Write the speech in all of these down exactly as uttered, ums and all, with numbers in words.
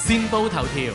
先報頭條。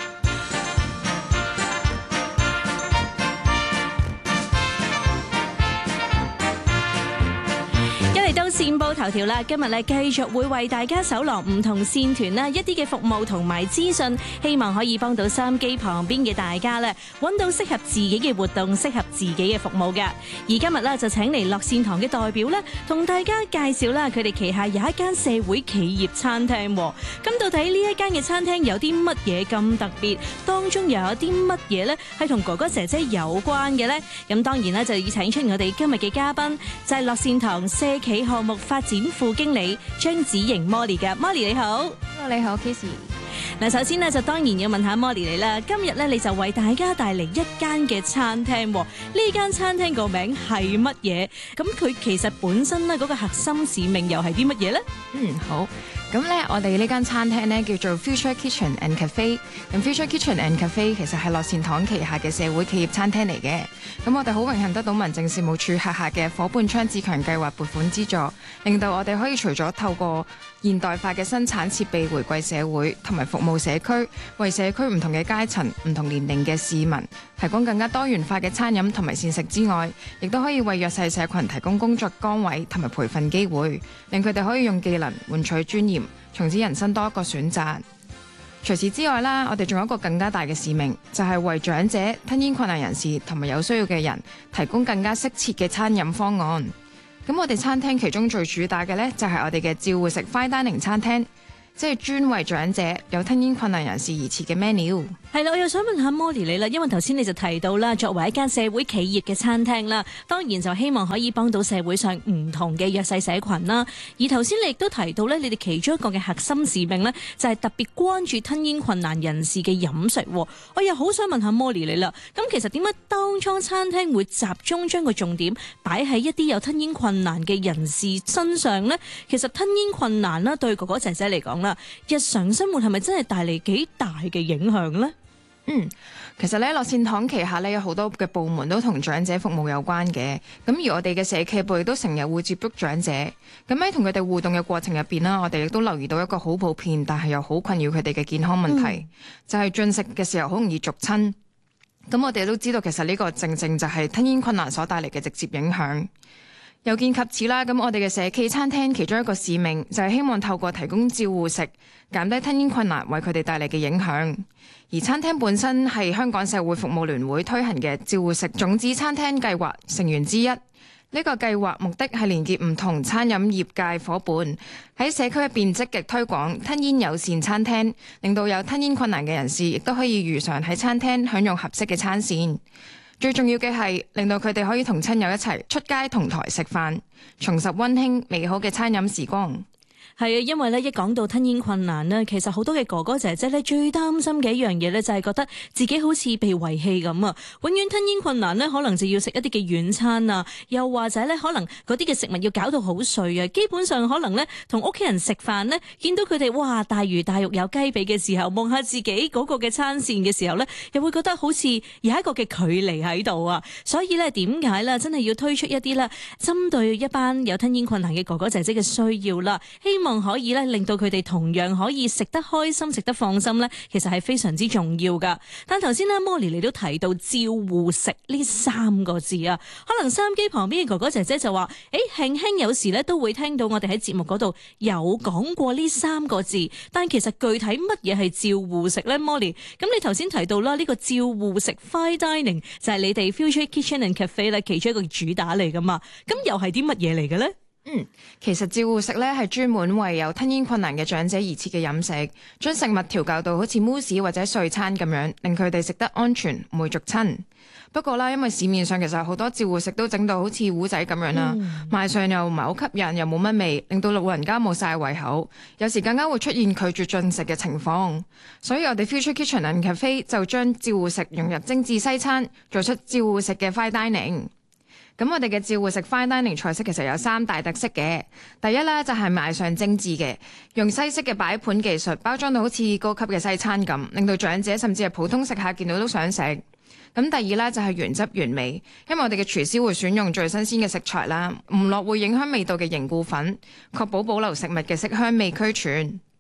嚟到線報頭條啦，今日咧繼續會為大家搜羅唔同線團啦一啲嘅服務同埋資訊，希望可以幫到收音機旁邊嘅大家咧揾到適合自己嘅活動，適合自己嘅服務㗎。而今日咧就請嚟樂善堂嘅代表咧，同大家介紹啦佢哋旗下有一間社會企業餐廳。咁到底呢一間嘅餐廳有啲乜嘢咁特別？當中又有啲乜嘢咧係同哥哥姐姐有關嘅呢？咁當然咧就要請出我哋今日嘅嘉賓，就係樂善堂社企項目發展副經理張子瑩 Molly 嘅 Molly， 你好。 Hello， 你好 Kissy。 嗱，首先呢，就當然要問下 Molly 你啦，今日咧你就為大家帶嚟一間嘅餐廳，呢間餐廳個名係乜嘢？咁佢其實本身咧嗰個核心使命又係啲乜嘢咧？ 嗯，好。咁咧，我哋呢間餐廳咧叫做 Future Kitchen and Cafe。咁 Future Kitchen and Cafe 其實係樂善堂旗下嘅社會企業餐廳嚟嘅。咁我哋好榮幸得到民政事務處轄下嘅伙伴倡自強計劃撥款資助，令到我哋可以除咗透過現代化嘅生產設備回饋社會，同埋服務社區，為社區唔同嘅階層、唔同年齡嘅市民提供更加多元化嘅餐飲同埋膳食之外，亦都可以為弱勢社群提供工作崗位同埋培訓機會，令佢哋可以用技能換取尊嚴，從此人生多一個選擇。除此之外啦，我哋仲有一個更加大嘅使命，就係為長者、吞嚥困難人士同埋有需要嘅人提供更加適切嘅餐飲方案。咁我哋餐廳其中最主打嘅呢，就係我哋嘅照護食 Fine Dining 餐廳，即係專為長者有吞嚥困難人士而設嘅 menu。 係啦，我又想問下 Molly 你啦，因為頭先你就提到啦，作為一間社會企業嘅餐廳啦，當然就希望可以幫到社會上唔同嘅弱勢社群啦。而頭先你亦都提到咧，你哋其中一個嘅核心使命咧，就係特別關注吞嚥困難人士嘅飲食。我又好想問下 Molly 你啦，咁其實點解當初餐廳會集中將個重點擺喺一啲有吞嚥困難嘅人士身上呢？其實吞嚥困難啦，對哥哥姐姐嚟講啦，日常生活係咪真係帶嚟幾大嘅影響呢？ 嗯，其實咧，樂善堂旗下咧有好多嘅部門都同長者服務有關嘅。咁而我哋嘅社企部亦都成日會接觸長者。咁喺同佢哋互動嘅過程入邊啦，我哋亦都留意到一個好普遍，但係又好困擾佢哋嘅健康問題，嗯、就係進食嘅時候好容易逐親。咁我哋都知道，其實呢個正正就係吞嚥困難所帶嚟嘅直接影響。有見及此啦，咁我哋嘅社企餐廳其中一個使命就係希望透過提供照護食，減低吞嚥困難為佢哋帶嚟嘅影響。而餐廳本身係香港社會服務聯會推行嘅照護食種子餐廳計劃成員之一。呢個計劃目的係連結唔同餐飲業界伙伴，喺社區入邊積極推廣吞嚥友善餐廳，令到有吞嚥困難嘅人士亦都可以如常喺餐廳享用合適嘅餐膳。最重要嘅係令到佢哋可以同親友一齊出街同台食飯，重拾溫馨美好嘅餐飲時光。 係啊，因為咧一講到吞嚥困難咧，其實好多嘅哥哥姐姐咧最擔心嘅一樣嘢咧，就係覺得自己好似被遺棄咁啊！永遠吞嚥困難咧，可能就要食一啲嘅軟餐啊，又或者咧可能嗰啲嘅食物要搞到好碎啊。基本上可能咧同屋企人食飯咧，見到佢哋哇大魚大肉有雞髀嘅時候，望下自己嗰個嘅餐膳嘅時候咧，又會覺得好似有一個嘅距離喺度啊！所以咧點解咧真係要推出一啲咧針對一班有吞嚥困難嘅哥哥姐姐嘅需要啦，希望希望可以咧令到佢哋同樣可以食得開心、食得放心咧，其實係非常之重要噶。但頭先咧，Molly 你都提到照護食呢三個字啊，可能收音機旁邊嘅哥哥姐姐就話：誒，輕輕有時咧都會聽到我哋喺節目嗰度有講過呢三個字，但其實具體乜嘢係照護食咧 ，Molly？ 咁你頭先提到啦，呢個照護食 Fine Dining 就係你哋 Future Kitchen and Cafe 咧其中一個主打嚟噶嘛？咁又係啲乜嘢嚟嘅咧？ 嗯，其實照護食咧係專門為有吞嚥困難嘅長者而設嘅飲食，將食物調教到好似 mousse 或者碎餐咁樣，令佢哋食得安全，唔會逐親。不過啦，因為市面上其實好多照護食都整到好似糊仔咁樣啦，嗯、賣相又唔係好吸引，又冇乜味，令到老人家冇晒胃口，有時更加會出現拒絕進食嘅情況。所以我哋 Future Kitchen and Cafe 就將照護食融入精緻西餐，做出照護食嘅 Fine Dining。咁我哋嘅照護食 Fine Dining 菜式其實有三大特色嘅。第一咧就係賣相精緻嘅，用西式嘅擺盤技術包裝到好似高級嘅西餐咁，令到長者甚至係普通食客見到都想食。咁第二咧就係原汁原味，因為我哋嘅廚師會選用最新鮮嘅食材啦，唔落會影響味道嘅凝固粉，確保保留食物嘅色香味俱全。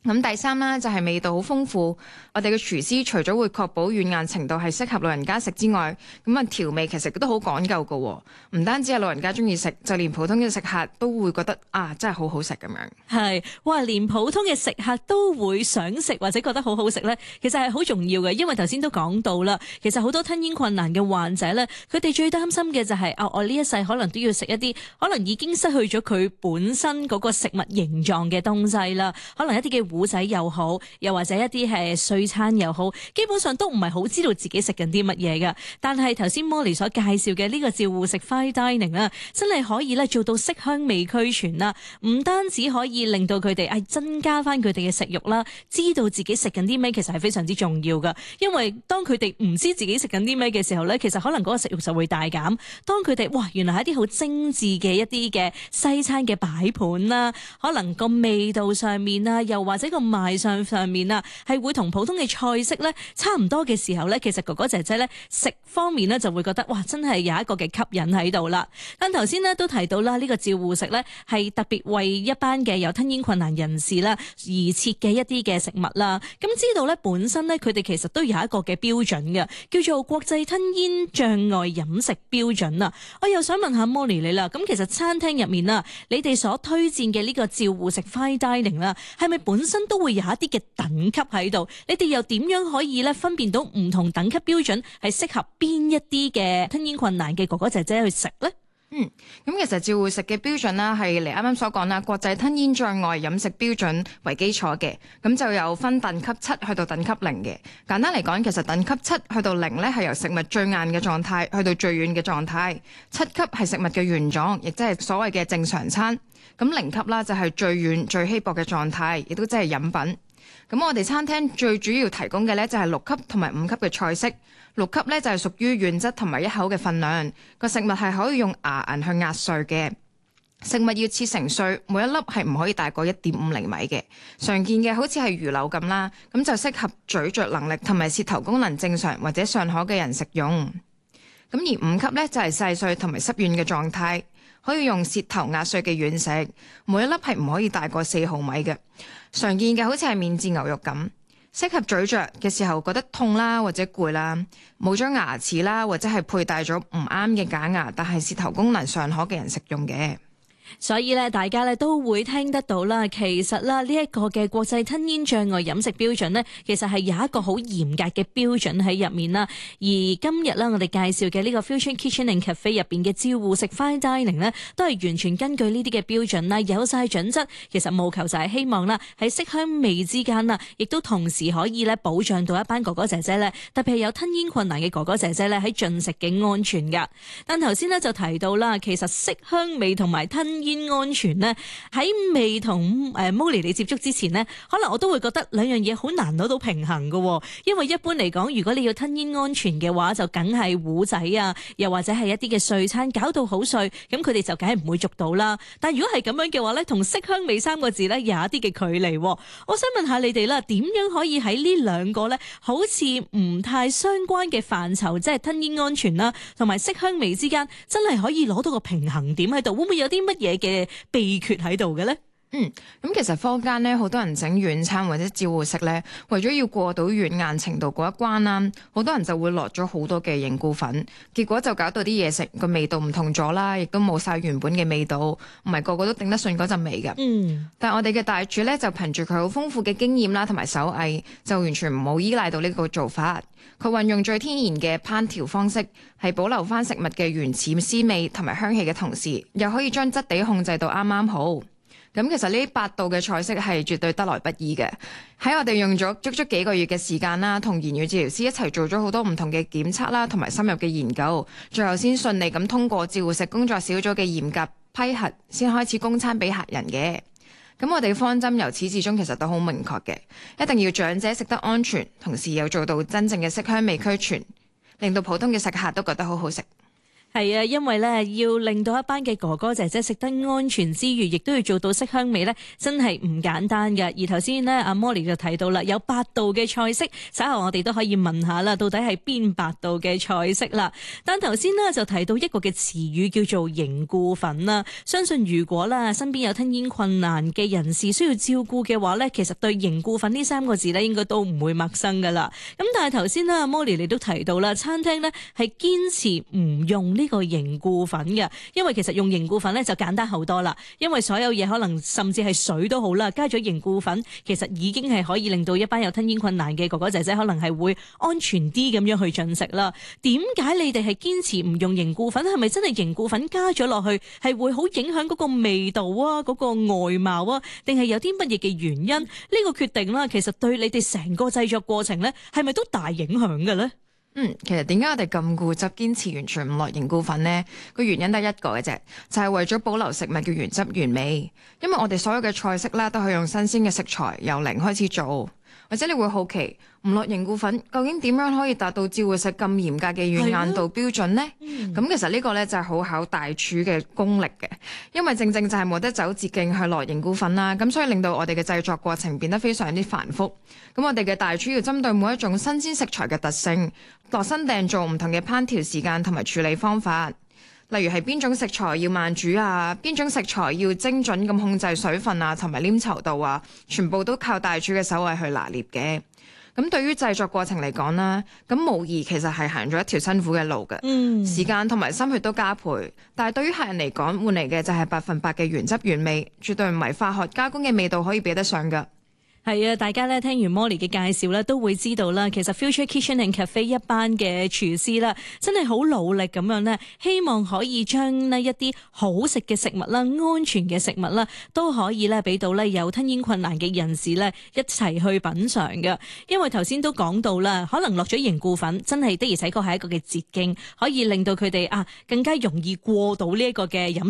咁第三啦，就係味道好豐富。我哋嘅廚師除咗會確保軟硬程度係適合老人家食之外，咁啊調味其實都好講究㗎喎。唔單止係老人家中意食，就連普通嘅食客都會覺得啊，真係好好食咁樣。 係，哇！連普通嘅食客都會想食或者覺得好好食咧，其實係好重要嘅。因為頭先都講到啦，其實好多吞嚥困難嘅患者咧，佢哋最擔心嘅就係、是、啊，我呢一世可能都要食一啲可能已經失去咗佢本身嗰個食物形狀嘅東西啦，可能一啲嘅糊仔又好，又或者一啲係碎餐又好，基本上都唔係好知道自己食緊啲乜嘢㗎。但係頭先 Molly 所介紹嘅呢個照護食 fine dining 啦，真係可以咧做到色香味俱全啦，唔單止可以令到佢哋誒增加翻佢哋嘅食慾啦，知道自己食緊啲咩，其實係非常之重要㗎。因為當佢哋唔知自己食緊啲咩嘅時候咧，其實可能嗰個食慾就會大減。當佢哋哇原來係一啲好精緻嘅一啲嘅西餐嘅擺盤啦，可能個味道上面啊，又或者個賣相上面啊，係會同普通嘅菜式咧差唔多嘅時候咧，其實哥哥姐姐咧食方面咧就會覺得哇，真係有一個嘅吸引喺度啦。但頭先咧都提到啦，呢個照護食咧係特別為一班嘅有吞嚥困難人士啦而設嘅一啲嘅食物啦。咁知道咧本身咧佢哋其實都有一個嘅標準嘅，叫做國際吞嚥障礙飲食標準啊。我又想問下 Molly 你啦，咁其實餐廳入面啦，你哋所推薦嘅呢個照護食 fine dining 啦，係咪本身都會有一啲嘅等級喺度？你哋又點樣可以咧分辨到唔同等級標準係適合邊一啲嘅吞嚥困難嘅哥哥姐姐去食呢？ 嗯，咁其實照護食嘅標準啦，係嚟啱啱所講啦，國際吞嚥障礙飲食標準為基礎嘅，咁就有分等級七去到等級零嘅。簡單嚟講，其實等級七去到零咧係由食物最硬嘅狀態去到最軟嘅狀態，七級係食物嘅原狀，亦即係所謂嘅正常餐。咁零級啦就係最軟最稀薄嘅狀態，亦都即係飲品。咁我哋餐廳最主要提供嘅咧就係六級同埋五級嘅菜式。六級咧就係屬於軟質同埋一口嘅份量，個食物係可以用牙齦去壓碎嘅。食物要切成碎，每一粒係唔可以大過一點五厘米嘅。常見嘅好似係魚柳咁啦，咁就適合咀嚼能力同埋舌頭功能正常或者尚可嘅人食用。咁而五級咧就係細碎同埋濕軟嘅狀態，可以用舌頭壓碎嘅軟食，每一粒係唔可以大過四毫米嘅。常見嘅好似係免治牛肉咁。適合咀嚼嘅時候覺得痛啦，或者攰啦，冇咗牙齒啦，或者係佩戴咗唔啱嘅假牙，但係舌頭功能尚可嘅人食用嘅。 所以咧，大家咧都會聽得到啦。其實啦，呢一個嘅國際吞嚥障礙飲食標準呢，其實係有一個好嚴格嘅標準喺入面啦。而今日啦，我哋介紹嘅呢個 Fusion Kitchen and Cafe 入邊嘅照護食 fine dining 呢，都係完全根據呢啲嘅標準啦，有晒準則。其實務求就係希望啦，喺色香味之間啦，亦都同時可以咧保障到一班哥哥姐姐咧，特別係有吞嚥困難嘅哥哥姐姐咧喺進食嘅安全噶。但頭先呢，就提到啦，其實色香味同埋吞嚥安全呢，喺未同誒 Molly 你接觸之前呢，可能我都會覺得兩樣嘢好難攞到平衡嘅。因為一般嚟講，如果你要吞嚥安全嘅話，就梗係糊仔啊，又或者係一啲嘅碎餐搞到好碎，咁佢哋就梗係唔會捉到啦。但如果係咁樣嘅話呢，同色香味三個字呢，有一啲嘅距離。我想問下你哋啦，點樣可以喺呢兩個呢，好似唔太相關嘅範疇，即係吞嚥安全啦，同埋色香味之間，真係可以攞到個平衡點喺度？會唔會有啲乜嘢嘅秘訣喺度嘅咧？ 嗯，咁其實坊間咧，好多人整軟餐或者照護食咧，為咗要過到軟硬程度嗰一關啦，好多人就會落咗好多嘅凝固粉，結果就搞到啲嘢食個味道唔同咗啦，亦都冇晒原本嘅味道，唔係個個都頂得順嗰陣味嘅。嗯，但係我哋嘅大廚咧就憑住佢好豐富嘅經驗啦，同埋手藝，就完全唔好依賴到呢個做法。佢運用最天然嘅烹調方式，係保留翻食物嘅原始鮮味同埋香氣嘅同時，又可以將質地控制到啱啱好。咁其實呢八道嘅菜式係絕對得來不易嘅。喺我哋用咗足足幾個月嘅時間啦，同言語治療師一齊做咗好多唔同嘅檢測啦，同埋深入嘅研究，最後先順利咁通過照護食工作小組嘅嚴格批核，先開始供餐俾客人嘅。咁我哋方針由始至終其實都好明確嘅，一定要長者食得安全，同時又做到真正嘅色香味俱全，令到普通嘅食客都覺得好好食。 係啊，因為咧要令到一班嘅哥哥姐姐食得安全之餘，亦都要做到色香味咧，真係唔簡單嘅。而頭先咧阿 Molly 就提到啦，有八道嘅菜式，稍後我哋都可以問下啦，到底係邊八道嘅菜式啦。但頭先呢，就提到一個嘅詞語叫做凝固粉啦，相信如果啦身邊有吞嚥困難嘅人士需要照顧嘅話咧，其實對凝固粉呢三個字咧應該都唔會陌生噶啦。咁但係頭先咧阿 Molly 你都提到啦，餐廳咧係堅持唔用呢個凝固粉嘅，因為其實用凝固粉咧就簡單好多啦，因為所有嘢可能甚至係水都好啦，加咗凝固粉，其實已經係可以令到一班有吞嚥困難嘅哥哥姐姐可能係會安全啲咁樣去進食啦。點解你哋係堅持唔用凝固粉？係咪真係凝固粉加咗落去係會好影響嗰個味道啊、嗰個外貌啊？定係有啲乜嘢嘅原因？呢個決定啦，其實對你哋成個製作過程咧，係咪都大影響嘅咧？ 嗯，其實點解我哋咁固執堅持完全唔落凝固粉呢？個原因得一個嘅啫，就係為咗保留食物嘅原汁原味。因為我哋所有嘅菜式啦，都係用新鮮嘅食材由零開始做。或者你會好奇，唔落凝固粉究竟點樣可以達到照會食咁嚴格嘅軟硬度標準呢？咁、嗯、其實呢個呢，就係好考大廚嘅功力嘅，因為正正就係冇得走捷徑去落凝固粉啦，咁所以令到我哋嘅製作過程變得非常之繁複。咁我哋嘅大廚要針對每一種新鮮食材嘅特性，度身訂做唔同嘅烹調時間同埋處理方法。例如係邊種食材要慢煮啊，邊種食材要精準咁控制水分啊，同埋黏稠度啊，全部都靠大廚嘅手藝去拿捏嘅。咁對於製作過程嚟講啦，咁無疑其實係行咗一條辛苦嘅路嘅，嗯、時間同埋心血都加倍。但係對於客人嚟講，換嚟嘅就係百分百嘅原汁原味，絕對唔係化學加工嘅味道可以比得上㗎。 係啊，大家咧聽完 Molly 嘅介紹咧，都會知道啦。其實 Future Kitchen and Cafe 一班嘅廚師啦，真係好努力咁樣咧，希望可以將呢一啲好食嘅食物啦、安全嘅食物啦，都可以咧俾到咧有吞嚥困難嘅人士咧一齊去品嚐嘅。因為頭先都講到啦，可能落咗凝固粉，真係的而且確係一個嘅捷徑，可以令到佢哋啊更加容易過到呢一個嘅飲